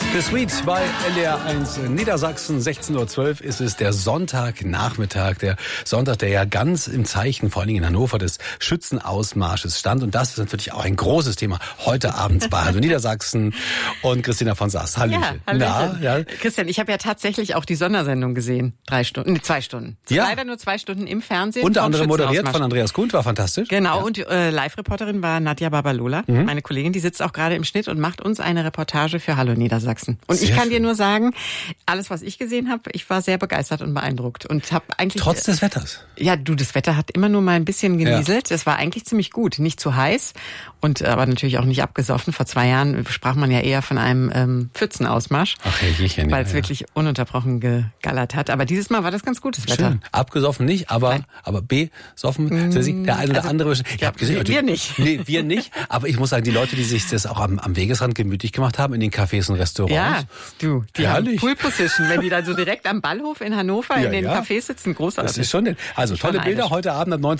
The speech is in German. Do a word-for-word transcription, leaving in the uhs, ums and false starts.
The Sweet bei N D R eins Niedersachsen, sechzehn Uhr zwölf ist es, der Sonntagnachmittag, der Sonntag, der ja ganz im Zeichen, vor allen Dingen in Hannover, des Schützenausmarsches stand. Und das ist natürlich auch ein großes Thema heute Abend bei Hallo Niedersachsen und Christina von Sass. Hallöchen. Ja, Na, ja. Christian, ich habe ja tatsächlich auch die Sondersendung gesehen. Drei Stunden, nee, zwei Stunden. Ja. Leider nur zwei Stunden im Fernsehen. Unter vom anderem moderiert Schützenausmarsch. von Andreas Kuhn, war fantastisch. Genau, Ja. und die äh, Live-Reporterin war Nadja Babalola, mhm. meine Kollegin, die sitzt auch gerade im Schnitt und macht uns eine Reportage für Hallo Niedersachsen. Und Sehr ich kann schön. dir nur sagen, alles, was ich gesehen habe, ich war sehr begeistert und beeindruckt. Und habe eigentlich Trotz des Wetters. Ja, du, das Wetter hat immer nur mal ein bisschen genieselt. Es war eigentlich ziemlich gut, nicht zu heiß und aber natürlich auch nicht abgesoffen. Vor zwei Jahren sprach man ja eher von einem ähm, Pfützenausmarsch, Ach, Herrchen, weil es ja, wirklich ununterbrochen gegallert hat. Aber dieses Mal war das ganz gutes Wetter. Schön. Abgesoffen nicht, aber Nein. aber besoffen. Mm, der eine oder also, andere. Ich ja, hab gesehen, wir nicht. Nee, wir nicht. Aber ich muss sagen, die Leute, die sich das auch am, am Wegesrand gemütlich gemacht haben, in den Cafés und Restaurants. Ja, du, die Herrlich. haben Pool Position, wenn die dann so direkt am Ballhof in Hannover Ja, in den ja. Cafés sitzen, großartig. Das ist schon, also tolle Schon Bilder neidisch. heute Abend ab neunzehn